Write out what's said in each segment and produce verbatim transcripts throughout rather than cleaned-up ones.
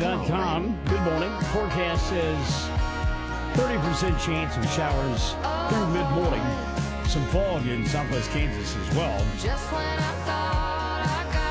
dot com. Good morning. Forecast says thirty percent chance of showers through mid-morning. Some fog in southwest Kansas as well. Just when I thought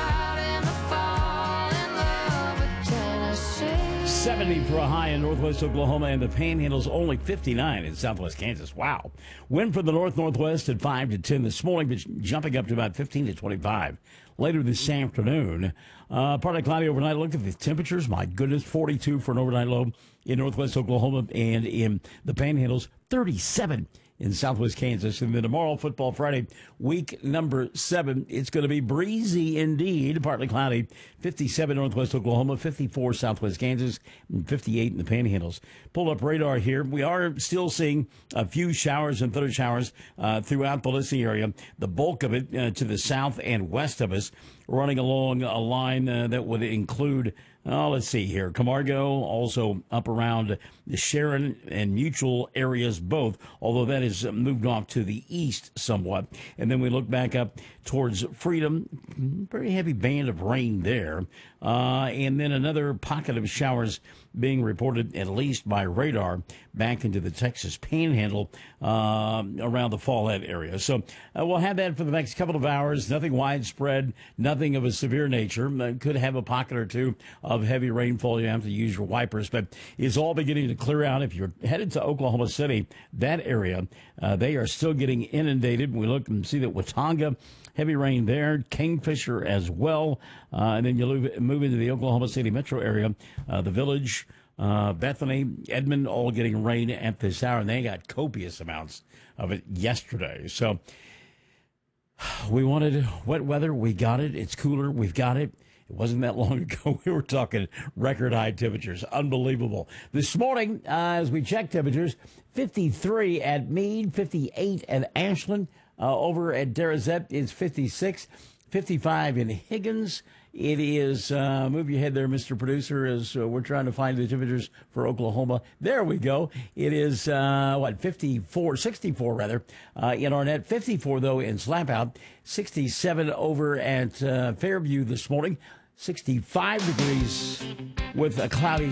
I got him to fall in love with Tennessee. seventy for a high in northwest Oklahoma, and the Panhandle's only fifty-nine in southwest Kansas. Wow. Wind from the north-northwest at five to ten this morning, but jumping up to about fifteen to twenty-five later this afternoon. Uh, partly cloudy overnight. Look at the temperatures. My goodness, forty-two for an overnight low in northwest Oklahoma, and in the Panhandle's thirty-seven in southwest Kansas. And then tomorrow, Football Friday, week number seven, it's going to be breezy indeed, partly cloudy, fifty-seven northwest Oklahoma, fifty-four southwest Kansas, and fifty-eight in the Panhandles. Pulled up radar here. We are still seeing a few showers and thunder showers uh, throughout the listening area, the bulk of it uh, to the south and west of us, running along a line uh, that would include, oh, let's see here, Camargo, also up around the Sharon and Mutual areas both, although that has moved off to the east somewhat. And then we look back up towards Freedom, very heavy band of rain there. Uh, and then another pocket of showers being reported, at least by radar, back into the Texas Panhandle uh, around the Fallhead area. So uh, we'll have that for the next couple of hours. Nothing widespread, nothing of a severe nature. Uh, could have a pocket or two of heavy rainfall. You have to use your wipers, but it's all beginning to clear out. If you're headed to Oklahoma City, that area, uh, they are still getting inundated. We look and see that Watauga, heavy rain there, Kingfisher as well. Uh, and then you move, move into the Oklahoma City metro area, uh, the Village, uh, Bethany, Edmond, all getting rain at this hour. And they got copious amounts of it yesterday. So we wanted wet weather. We got it. It's cooler. We've got it. It wasn't that long ago we were talking record high temperatures. Unbelievable. This morning, uh, as we check temperatures, fifty-three at Meade, fifty-eight at Ashland. Uh, over at Derazette, it's fifty-six, fifty-five in Higgins. It is, uh, move your head there, Mister Producer, as uh, we're trying to find the temperatures for Oklahoma. There we go. It is, uh, what, fifty-four, sixty-four rather, uh, in Arnett, fifty-four though in Slapout, sixty-seven over at uh, Fairview this morning, sixty-five degrees with a cloudy